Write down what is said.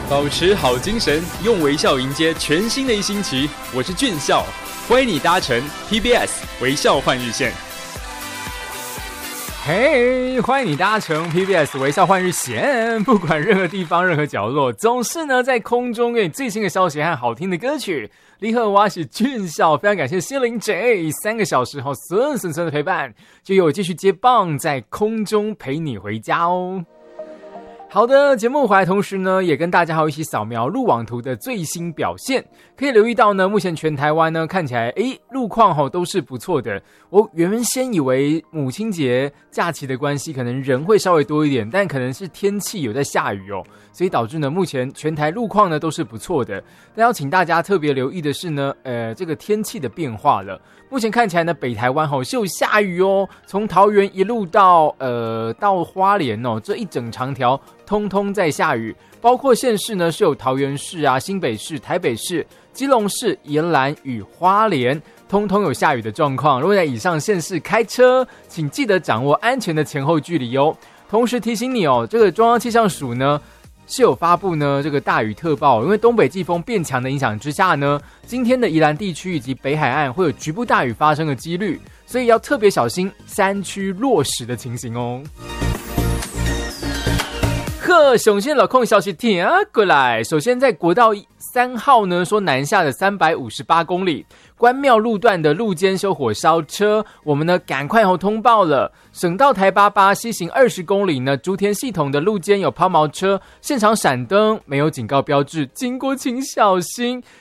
保持好精神，用微笑迎接全新的一星期。我是俊孝，欢迎你搭乘 TBS 微笑换日线。 嘿，欢迎你搭乘 PBS 微笑换日线，不管任何地方、任何角落，总是呢在空中给你最新的消息和好听的歌曲。你好，我是俊孝，非常感谢心灵 J 3个小时后顺的陪伴，就由我继续接棒，在空中陪你回家哦。好的，节目回来同时呢，也跟大家一起扫描路网图的最新表现。可以留意到呢，目前全台湾呢看起来路况都是不错的。我原先以为母亲节假期的关系，可能人会稍微多一点，但可能是天气有在下雨所以导致呢目前全台路况呢都是不错的。但要请大家特别留意的是呢，这个天气的变化了。目前看起来呢，北台湾是有下雨从桃园一路到花莲这一整长条通通在下雨，包括县市呢是有桃园市啊、新北市、台北市、基隆市、宜兰与花莲，通通有下雨的状况。如果在以上县市开车，请记得掌握安全的前后距离哦。同时提醒你这个中央气象署呢是有发布呢这个大雨特报，因为东北季风变强的影响之下呢，今天的宜兰地区以及北海岸会有局部大雨发生的几率，所以要特别小心山区落石的情形哦。首先老控消息听过来，首先在国道3号呢说南下的358公里关庙路段的路肩修火烧车，我们呢赶快通报了。省道台88西行20公里呢，竹田系统的路肩有抛锚车，现场闪灯，没有警告标志，经过请小心。